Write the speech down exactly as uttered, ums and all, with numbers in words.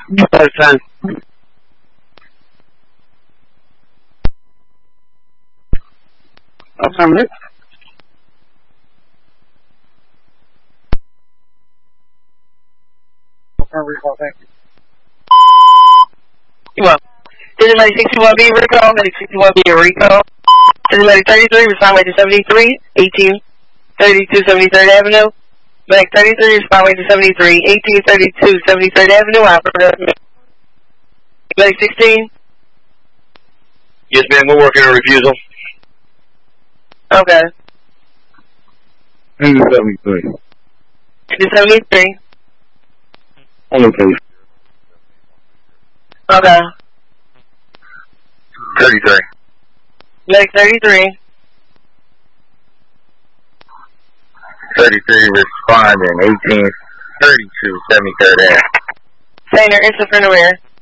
Yes, son. Affirmative. Recall, thank you. You welcome. This is Medic sixty-one B recall, Medic sixty-one B recall. This is Medic thirty-three, respond to seventy-three, eighteen thirty-two seventy-third Avenue. Medic thirty-three, respond to seventy-three, eighteen thirty-two seventy-third Avenue, operator. Medic sixteen. Yes, ma'am, we're working on refusal. Okay. Into seventy-three. Into seventy-three. On the case. Okay. thirty-three. Medic thirty-three. thirty-three responding, eighteen thirty-two seventy-third Avenue. Sainer, instant friend aware.